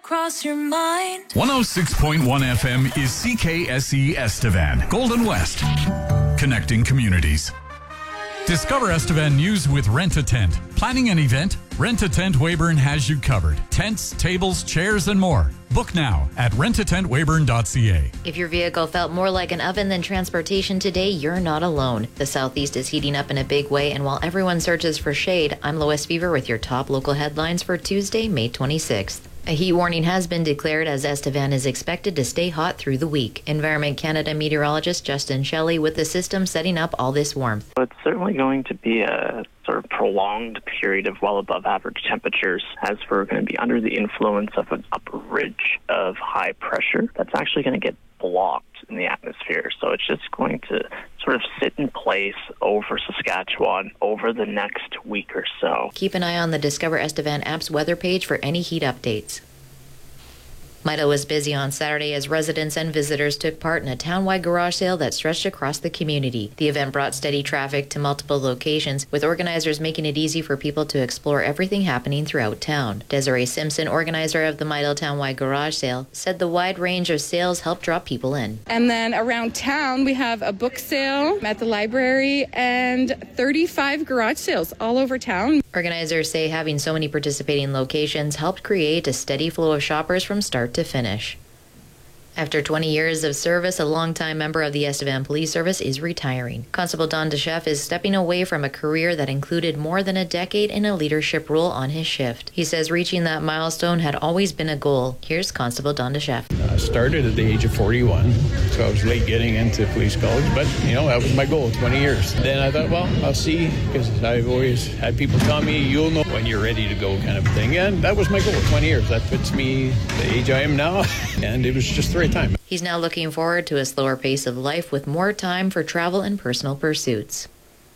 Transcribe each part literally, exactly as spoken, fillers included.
cross your mind? one oh six point one F M is C K S E Estevan, Golden West, connecting communities. Discover Estevan news with Rent a Tent. Planning an event? Rent a Tent Weyburn has you covered. Tents, tables, chairs, and more. Book now at rent a tent weyburn dot c a. If your vehicle felt more like an oven than transportation today, you're not alone. The Southeast is heating up in a big way, and while everyone searches for shade, I'm Lois Fever with your top local headlines for Tuesday, May twenty-sixth. A heat warning has been declared as Estevan is expected to stay hot through the week. Environment Canada meteorologist Justin Shelley with the system setting up all this warmth. It's certainly going to be a sort of prolonged period of well above average temperatures, as we're going to be under the influence of an upper ridge of high pressure that's actually going to get blocked in the atmosphere. So it's just going to sort of sit in place over Saskatchewan over the next week or so. Keep an eye on the Discover Estevan app's weather page for any heat updates. Midale was busy on Saturday as residents and visitors took part in a town-wide garage sale that stretched across the community. The event brought steady traffic to multiple locations, with organizers making it easy for people to explore everything happening throughout town. Desiree Simpson, organizer of the Midale town-wide garage sale, said the wide range of sales helped draw people in. And then around town, we have a book sale at the library and thirty-five garage sales all over town. Organizers say having so many participating locations helped create a steady flow of shoppers from start to finish. After twenty years of service, a longtime member of the Estevan Police Service is retiring. Constable Don DeChef is stepping away from a career that included more than a decade in a leadership role on his shift. He says reaching that milestone had always been a goal. Here's Constable Don DeChef. I started at the age of forty-one, so I was late getting into police college, but, you know, that was my goal, twenty years. Then I thought, well, I'll see, because I've always had people tell me, you'll know when you're ready to go kind of thing, and that was my goal, twenty years. That fits me the age I am now, and it was just the right time. He's now looking forward to a slower pace of life with more time for travel and personal pursuits.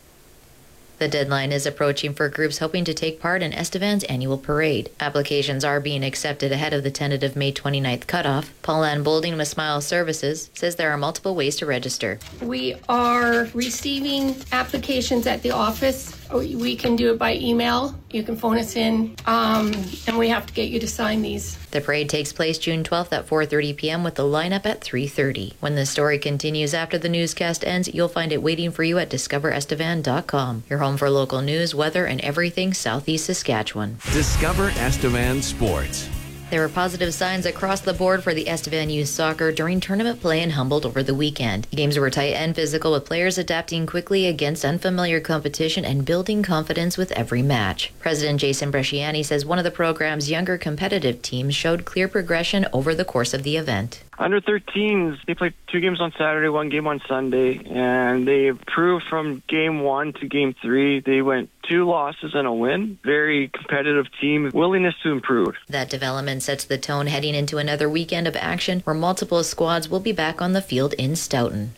The deadline is approaching for groups hoping to take part in Estevan's annual parade. Applications are being accepted ahead of the tentative May twenty-ninth cutoff. Paul-Ann Bolding with Smile Services says there are multiple ways to register. We are receiving applications at the office. We can do it by email. You can phone us in, um, and we have to get you to sign these. The parade takes place June twelfth at four thirty p.m. with the lineup at three thirty. When the story continues after the newscast ends, you'll find it waiting for you at discover estevan dot com. Your home for local news, weather, and everything Southeast Saskatchewan. Discover Estevan Sports. There were positive signs across the board for the Estevan youth soccer during tournament play in Humboldt over the weekend. The games were tight and physical, with players adapting quickly against unfamiliar competition and building confidence with every match. President Jason Bresciani says one of the program's younger competitive teams showed clear progression over the course of the event. Under thirteens, they played two games on Saturday, one game on Sunday, and they improved from game one to game three. They went two losses and a win. Very competitive team, willingness to improve. That development sets the tone heading into another weekend of action where multiple squads will be back on the field in Stoughton.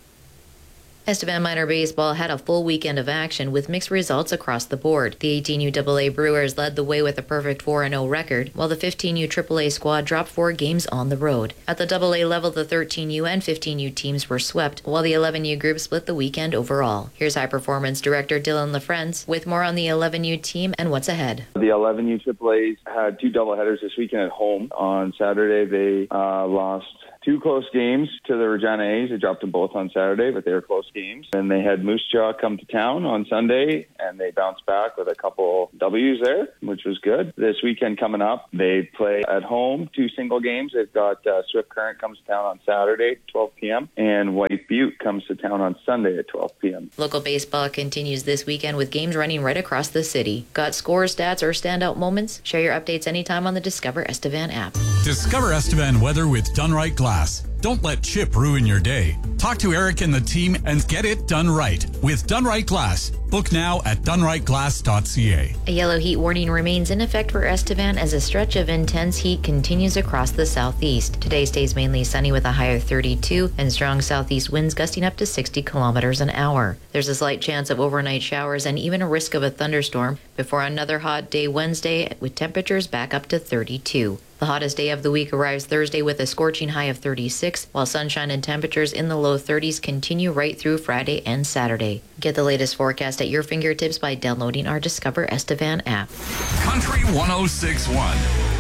Estevan Minor Baseball had a full weekend of action with mixed results across the board. The eighteen U double A Brewers led the way with a perfect four and oh record, while the fifteen U triple A squad dropped four games on the road. At the double A level, the thirteen U and fifteen U teams were swept, while the eleven U group split the weekend overall. Here's High Performance Director Dylan LaFrance with more on the eleven U team and what's ahead. The eleven U triple A's had two doubleheaders this weekend at home. On Saturday, they uh, lost two close games to the Regina A's. They dropped them both on Saturday, but they were close games. And they had Moose Jaw come to town on Sunday, and they bounced back with a couple W's there, which was good. This weekend coming up, they play at home, two single games. They've got uh, Swift Current comes to town on Saturday at twelve p.m., and White Butte comes to town on Sunday at twelve p.m. Local baseball continues this weekend with games running right across the city. Got scores, stats, or standout moments? Share your updates anytime on the Discover Estevan app. Discover Estevan weather with Dunright Glass. Don't let chip ruin your day. Talk to Eric and the team and get it done right with Dunright Glass. Book now at dunright glass dot c a. A yellow heat warning remains in effect for Estevan as a stretch of intense heat continues across the southeast. Today stays mainly sunny with a high of thirty-two and strong southeast winds gusting up to sixty kilometers an hour. There's a slight chance of overnight showers and even a risk of a thunderstorm before another hot day Wednesday with temperatures back up to thirty-two. The hottest day of the week arrives Thursday with a scorching high of thirty-six, while sunshine and temperatures in the low thirties continue right through Friday and Saturday. Get the latest forecast at your fingertips by downloading our Discover Estevan app. Country one oh six point one.